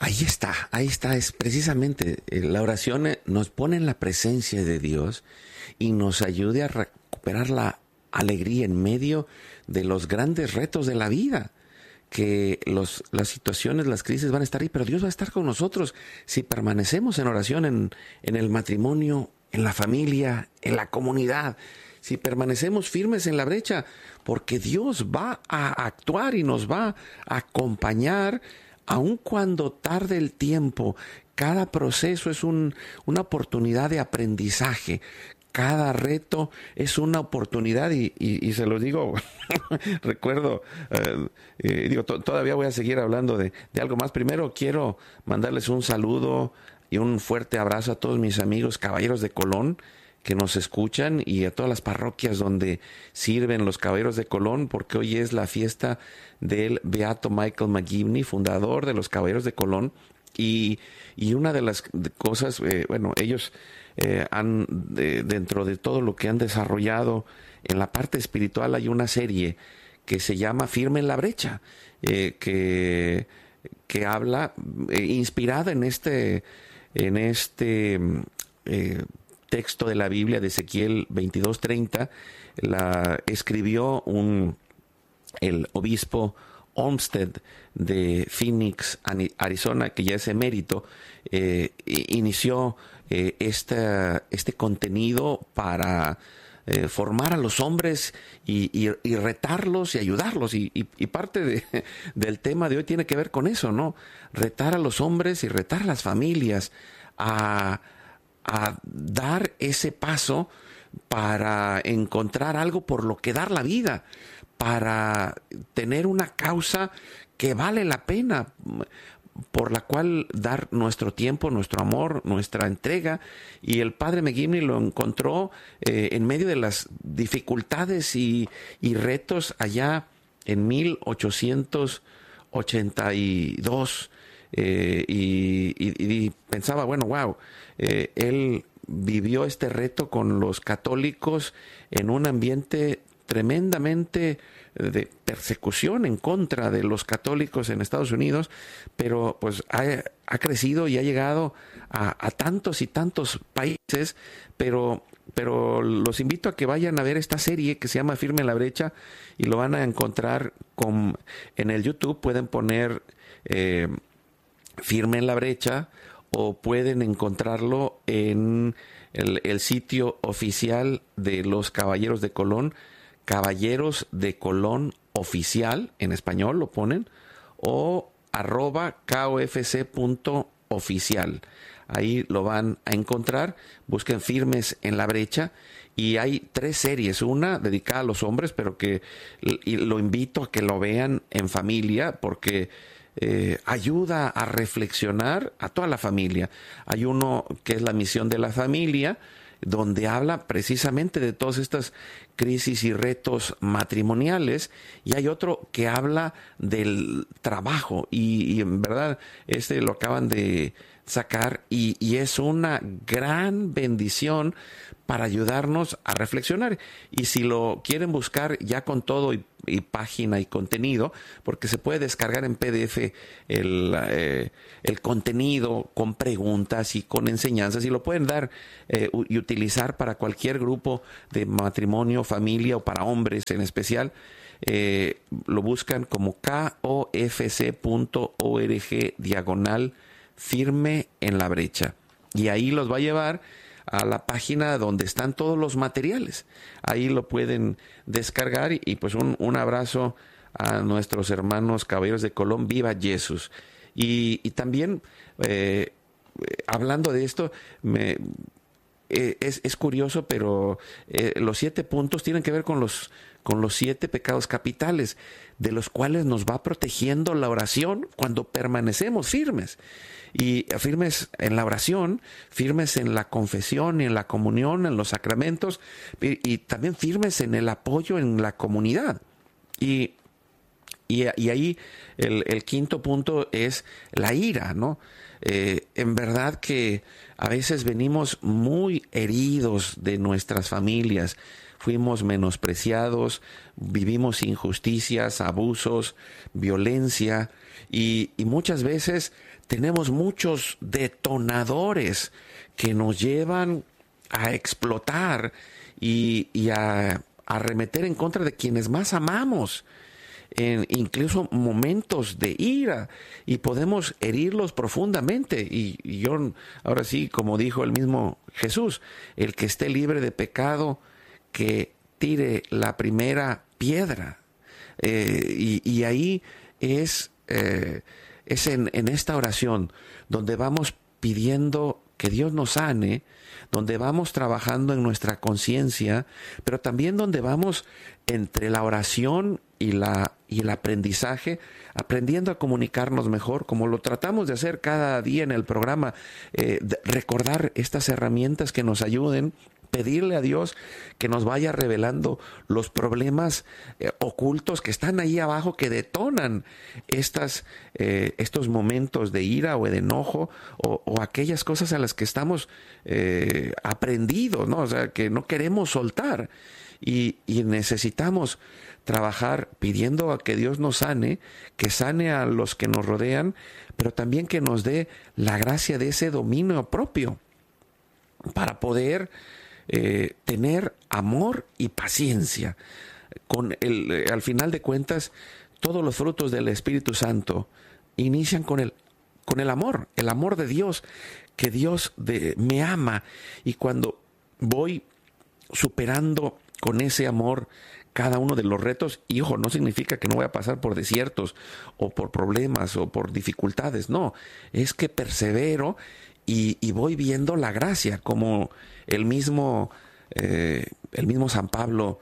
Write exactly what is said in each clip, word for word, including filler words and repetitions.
Ahí está, ahí está, es precisamente eh, la oración eh, nos pone en la presencia de Dios y nos ayude a recuperar la alegría en medio de los grandes retos de la vida. Que los, las situaciones, las crisis van a estar ahí, pero Dios va a estar con nosotros si permanecemos en oración en, en el matrimonio, en la familia, en la comunidad. Si permanecemos firmes en la brecha, porque Dios va a actuar y nos va a acompañar, aun cuando tarde el tiempo. Cada proceso es un, una oportunidad de aprendizaje. Cada reto es una oportunidad y, y, y se los digo, recuerdo, eh, eh, digo, to, todavía voy a seguir hablando de, de algo más. Primero quiero mandarles un saludo y un fuerte abrazo a todos mis amigos caballeros de Colón que nos escuchan y a todas las parroquias donde sirven los caballeros de Colón, porque hoy es la fiesta del Beato Michael McGivney, fundador de los caballeros de Colón. Y, y una de las cosas, eh, bueno, ellos eh, han, de, dentro de todo lo que han desarrollado en la parte espiritual, hay una serie que se llama Firme en la Brecha, eh, que, que habla, eh, inspirada en este, en este eh, texto de la Biblia de Ezequiel veintidós treinta, la escribió un, el obispo Olmsted de Phoenix, Arizona, que ya es emérito, eh, inició eh, esta, este contenido para eh, formar a los hombres y, y, y retarlos y ayudarlos. Y, y, y parte de, del tema de hoy tiene que ver con eso, ¿no? Retar a los hombres y retar a las familias a, a dar ese paso para encontrar algo por lo que dar la vida, para tener una causa que vale la pena, por la cual dar nuestro tiempo, nuestro amor, nuestra entrega. Y el padre McGivney lo encontró eh, en medio de las dificultades y, y retos allá en mil ochocientos ochenta y dos, eh, y, y, y pensaba, bueno, wow, eh, él vivió este reto con los católicos en un ambiente tremendamente de persecución en contra de los católicos en Estados Unidos, pero pues ha, ha crecido y ha llegado a, a tantos y tantos países, pero, pero los invito a que vayan a ver esta serie que se llama Firme en la Brecha y lo van a encontrar con, en el YouTube. Pueden poner eh, Firme en la Brecha o pueden encontrarlo en el, el sitio oficial de los Caballeros de Colón, Caballeros de Colón Oficial, en español lo ponen, o arroba kofc punto oficial. Ahí lo van a encontrar. Busquen Firmes en la Brecha y hay tres series, una dedicada a los hombres, pero que y lo invito a que lo vean en familia porque eh, ayuda a reflexionar a toda la familia. Hay uno que es la misión de la familia, donde habla precisamente de todas estas crisis y retos matrimoniales, y hay otro que habla del trabajo, y, y en verdad este lo acaban de sacar, y, y es una gran bendición para ayudarnos a reflexionar. Y si lo quieren buscar ya con todo y, y página y contenido, porque se puede descargar en P D F el, eh, el contenido con preguntas y con enseñanzas, y lo pueden dar eh, y utilizar para cualquier grupo de matrimonio, familia o para hombres en especial. Eh, lo buscan como kofc punto org diagonal Firme en la Brecha, y ahí los va a llevar a la página donde están todos los materiales. Ahí lo pueden descargar y, y pues un, un abrazo a nuestros hermanos Caballeros de Colón. Viva Jesús. Y, y también eh, hablando de esto, me, eh, es, es curioso, pero eh, los siete puntos tienen que ver con los, con los siete pecados capitales, de los cuales nos va protegiendo la oración cuando permanecemos firmes. Y firmes en la oración, firmes en la confesión y en la comunión, en los sacramentos, y, y también firmes en el apoyo en la comunidad. Y, y, y ahí el, el quinto punto es la ira, ¿no? Eh, en verdad que a veces venimos muy heridos de nuestras familias, fuimos menospreciados, vivimos injusticias, abusos, violencia, y, y muchas veces tenemos muchos detonadores que nos llevan a explotar y, y a arremeter en contra de quienes más amamos, en incluso momentos de ira, y podemos herirlos profundamente. Y, y yo, ahora sí, como dijo el mismo Jesús, el que esté libre de pecado, que tire la primera piedra. Eh, y, y ahí es, eh, es en, en esta oración donde vamos pidiendo que Dios nos sane, donde vamos trabajando en nuestra conciencia, pero también donde vamos entre la oración y, la, y el aprendizaje, aprendiendo a comunicarnos mejor, como lo tratamos de hacer cada día en el programa, eh, recordar estas herramientas que nos ayuden, pedirle a Dios que nos vaya revelando los problemas eh, ocultos que están ahí abajo, que detonan estas, eh, estos momentos de ira o de enojo, o, o aquellas cosas a las que estamos eh, aprendidos, ¿no? O sea, que no queremos soltar. Y, y necesitamos trabajar pidiendo a que Dios nos sane, que sane a los que nos rodean, pero también que nos dé la gracia de ese dominio propio para poder Eh, tener amor y paciencia. Con el, eh, al final de cuentas, todos los frutos del Espíritu Santo inician con el, con el amor, el amor de Dios, que Dios de, me ama, y cuando voy superando con ese amor cada uno de los retos, y ojo, no significa que no voy a pasar por desiertos o por problemas o por dificultades, no, es que persevero y, y voy viendo la gracia, como el mismo, eh, el mismo San Pablo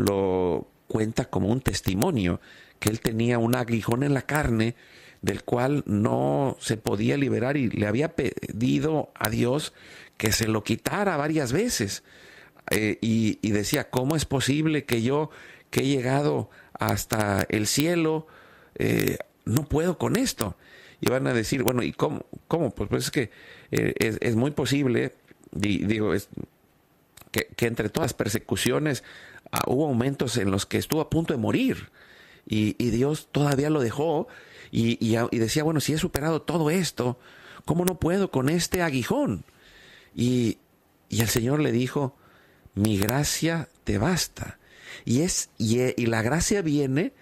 lo cuenta como un testimonio, que él tenía un aguijón en la carne del cual no se podía liberar, y le había pedido a Dios que se lo quitara varias veces. Eh, y, y decía, ¿cómo es posible que yo, que he llegado hasta el cielo, eh, no puedo con esto? Y van a decir, bueno, ¿y cómo? ¿Cómo? Pues, pues es que eh, es, es muy posible, y digo, es que, que entre todas las persecuciones ah, hubo momentos en los que estuvo a punto de morir, y, y Dios todavía lo dejó, y, y, y decía, bueno, si he superado todo esto, ¿cómo no puedo con este aguijón? Y, y el Señor le dijo, mi gracia te basta. Y, es, y, y la gracia viene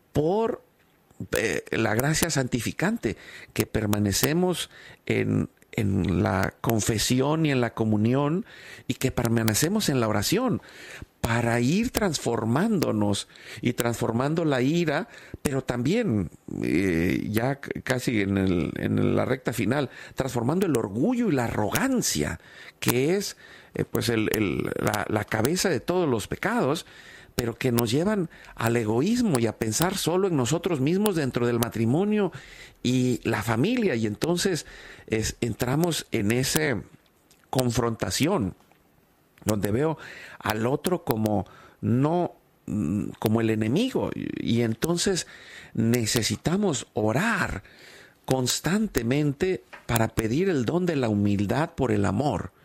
por eh, la gracia santificante, que permanecemos en, en la confesión y en la comunión, y que permanecemos en la oración para ir transformándonos y transformando la ira, pero también, eh, ya casi en, el, en la recta final, transformando el orgullo y la arrogancia, que es eh, pues el, el, la, la cabeza de todos los pecados, pero que nos llevan al egoísmo y a pensar solo en nosotros mismos dentro del matrimonio y la familia. Y entonces es, entramos en esa confrontación, donde veo al otro como no, como el enemigo, y entonces necesitamos orar constantemente para pedir el don de la humildad por el amor,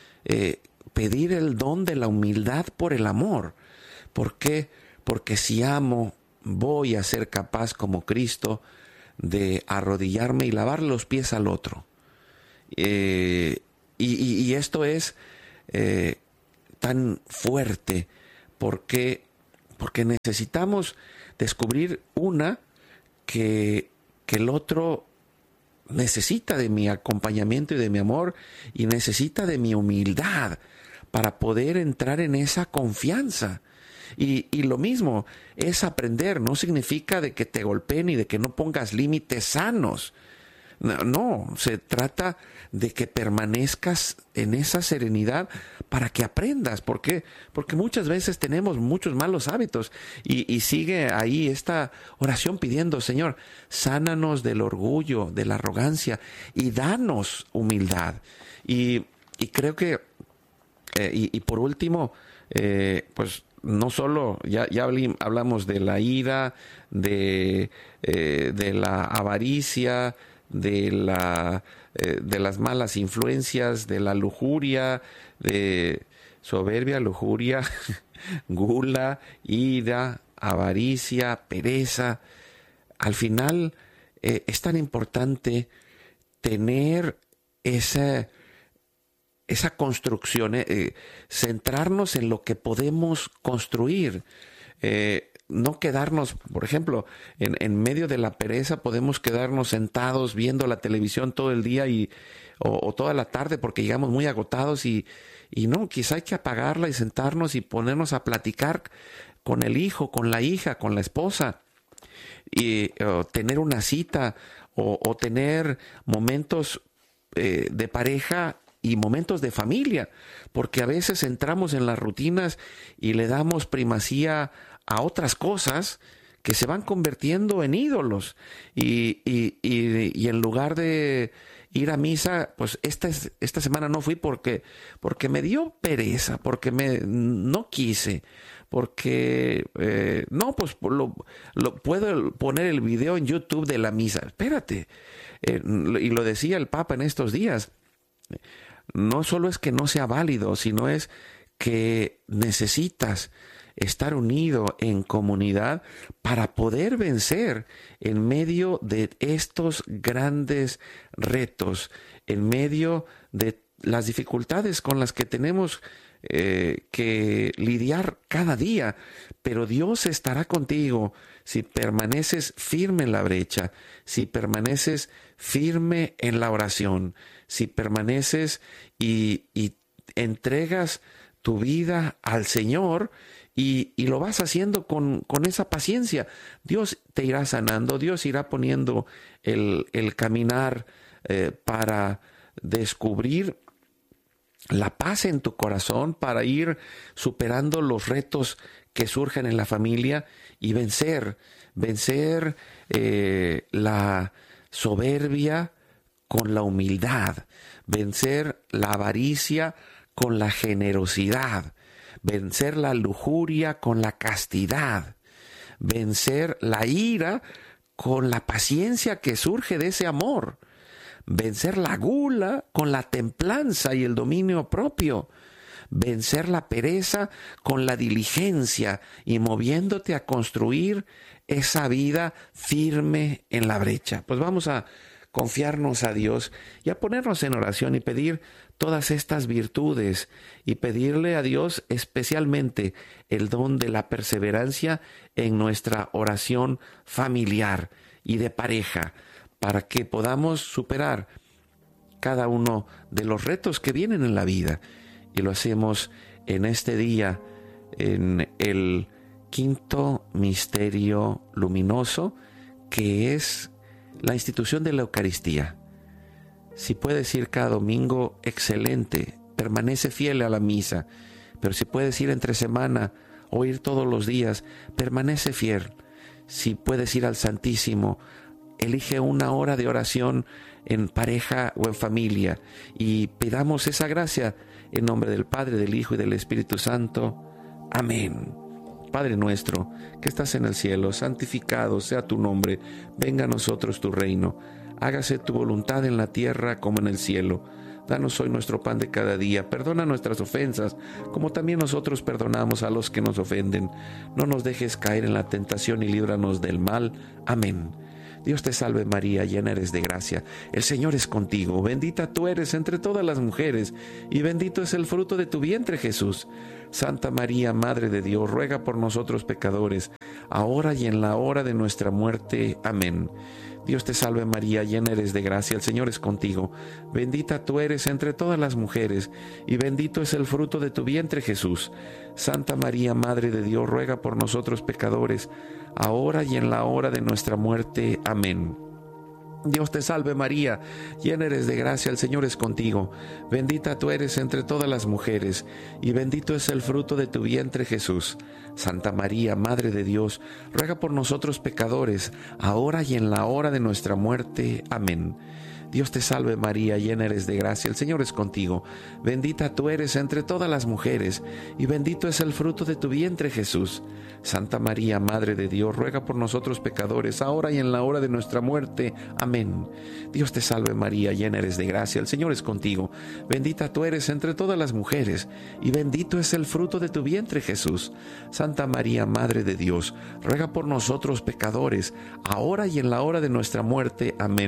eh, pedir el don de la humildad por el amor. ¿Por qué? Porque si amo, voy a ser capaz como Cristo de arrodillarme y lavar los pies al otro. Eh, y, y, y esto es eh, tan fuerte porque, porque necesitamos descubrir una que, que el otro necesita de mi acompañamiento y de mi amor, y necesita de mi humildad para poder entrar en esa confianza. Y, y lo mismo es aprender, no significa de que te golpeen y de que no pongas límites sanos. No, no, se trata de que permanezcas en esa serenidad para que aprendas. ¿Por qué? Porque muchas veces tenemos muchos malos hábitos, y, y sigue ahí esta oración pidiendo, Señor, sánanos del orgullo, de la arrogancia, y danos humildad. Y, y creo que, eh, y, y por último, eh, pues no solo, ya, ya hablamos de la ira, de, eh, de la avaricia, de la eh, de las malas influencias, de la lujuria, de soberbia, lujuria, gula, ira, avaricia, pereza. Al final eh, es tan importante tener esa, esa construcción, eh, centrarnos en lo que podemos construir. Eh, no quedarnos, por ejemplo, en, en medio de la pereza podemos quedarnos sentados viendo la televisión todo el día y, o, o toda la tarde porque llegamos muy agotados y, y no, quizá hay que apagarla y sentarnos y ponernos a platicar con el hijo, con la hija, con la esposa, y o tener una cita o, o tener momentos eh, de pareja y momentos de familia, porque a veces entramos en las rutinas y le damos primacía a otras cosas que se van convirtiendo en ídolos y, y, y, y en lugar de ir a misa, pues esta, esta semana no fui porque, porque me dio pereza, porque me, no quise, porque eh, no, pues lo, lo, puedo poner el video en YouTube de la misa. Espérate, eh, y lo decía el Papa en estos días, no solo es que no sea válido, sino es que necesitas estar unido en comunidad para poder vencer en medio de estos grandes retos, en medio de las dificultades con las que tenemos eh, que lidiar cada día. Pero Dios estará contigo si permaneces firme en la brecha, si permaneces firme en la oración, si permaneces y, y entregas tu vida al Señor. Y, y lo vas haciendo con, con esa paciencia. Dios te irá sanando, Dios irá poniendo el, el caminar eh, para descubrir la paz en tu corazón, para ir superando los retos que surgen en la familia y vencer, vencer eh, la soberbia con la humildad, vencer la avaricia con la generosidad, vencer la lujuria con la castidad, vencer la ira con la paciencia que surge de ese amor, vencer la gula con la templanza y el dominio propio, vencer la pereza con la diligencia y moviéndote a construir esa vida firme en la brecha. Pues vamos a confiarnos a Dios y a ponernos en oración y pedir todas estas virtudes y pedirle a Dios especialmente el don de la perseverancia en nuestra oración familiar y de pareja para que podamos superar cada uno de los retos que vienen en la vida. Y lo hacemos en este día, en el quinto misterio luminoso, que es la institución de la Eucaristía. Si puedes ir cada domingo, excelente, permanece fiel a la misa. Pero si puedes ir entre semana o ir todos los días, permanece fiel. Si puedes ir al Santísimo, elige una hora de oración en pareja o en familia y pidamos esa gracia en nombre del Padre, del Hijo y del Espíritu Santo. Amén. Padre nuestro, que estás en el cielo, santificado sea tu nombre. Venga a nosotros tu reino. Hágase tu voluntad en la tierra como en el cielo. Danos hoy nuestro pan de cada día. Perdona nuestras ofensas, como también nosotros perdonamos a los que nos ofenden. No nos dejes caer en la tentación y líbranos del mal. Amén. Dios te salve María, llena eres de gracia. El Señor es contigo. Bendita tú eres entre todas las mujeres, y bendito es el fruto de tu vientre, Jesús. Santa María, Madre de Dios, ruega por nosotros pecadores, ahora y en la hora de nuestra muerte. Amén. Dios te salve María, llena eres de gracia, el Señor es contigo. Bendita tú eres entre todas las mujeres, y bendito es el fruto de tu vientre, Jesús. Santa María, Madre de Dios, ruega por nosotros pecadores, ahora y en la hora de nuestra muerte. Amén. Dios te salve María, llena eres de gracia, el Señor es contigo. Bendita tú eres entre todas las mujeres, y bendito es el fruto de tu vientre, Jesús. Santa María, Madre de Dios, ruega por nosotros pecadores, ahora y en la hora de nuestra muerte. Amén. Dios te salve María, llena eres de gracia, el Señor es contigo. Bendita tú eres entre todas las mujeres, y bendito es el fruto de tu vientre, Jesús. Santa María, Madre de Dios, ruega por nosotros pecadores, ahora y en la hora de nuestra muerte. Amén. Dios te salve María, llena eres de gracia, el Señor es contigo. Bendita tú eres entre todas las mujeres, y bendito es el fruto de tu vientre, Jesús. Santa María, Madre de Dios, ruega por nosotros pecadores, ahora y en la hora de nuestra muerte. Amén.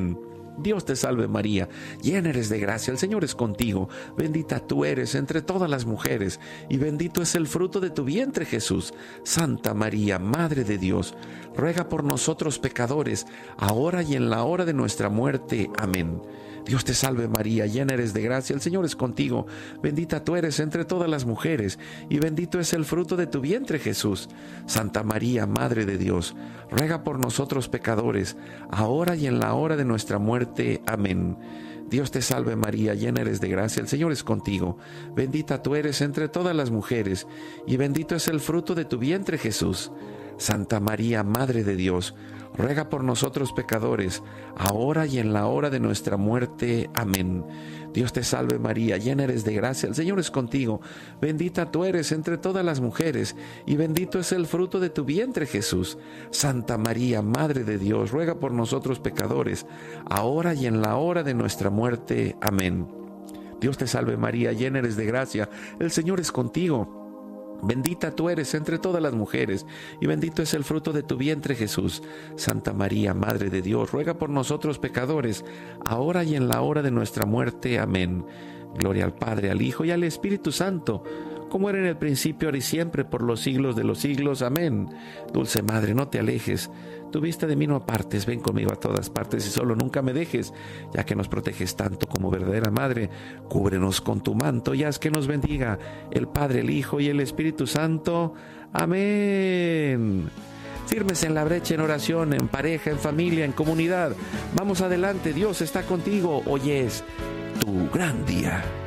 Dios te salve María, llena eres de gracia, el Señor es contigo, bendita tú eres entre todas las mujeres, y bendito es el fruto de tu vientre Jesús. Santa María, Madre de Dios, ruega por nosotros pecadores, ahora y en la hora de nuestra muerte. Amén. Dios te salve María, llena eres de gracia, el Señor es contigo, bendita tú eres entre todas las mujeres, y bendito es el fruto de tu vientre Jesús. Santa María, Madre de Dios, ruega por nosotros pecadores, ahora y en la hora de nuestra muerte. Amén. Dios te salve María, llena eres de gracia, el Señor es contigo, bendita tú eres entre todas las mujeres, y bendito es el fruto de tu vientre Jesús. Santa María, Madre de Dios, ruega por nosotros pecadores, ahora y en la hora de nuestra muerte. Amén. Dios te salve María, llena eres de gracia, el Señor es contigo, bendita tú eres entre todas las mujeres, y bendito es el fruto de tu vientre Jesús. Santa María, Madre de Dios, ruega por nosotros pecadores, ahora y en la hora de nuestra muerte. Amén. Dios te salve María, llena eres de gracia, el Señor es contigo, bendita tú eres entre todas las mujeres, y bendito es el fruto de tu vientre Jesús. Santa María, Madre de Dios, ruega por nosotros pecadores, ahora y en la hora de nuestra muerte. Amén. Gloria al Padre, al Hijo y al Espíritu Santo, como era en el principio, ahora y siempre, por los siglos de los siglos. Amén. Dulce Madre, no te alejes, tu vista de mí no apartes, ven conmigo a todas partes y solo nunca me dejes, ya que nos proteges tanto como verdadera Madre. Cúbrenos con tu manto y haz que nos bendiga el Padre, el Hijo y el Espíritu Santo. Amén. Firmes en la brecha, en oración, en pareja, en familia, en comunidad. Vamos adelante, Dios está contigo. Hoy es tu gran día.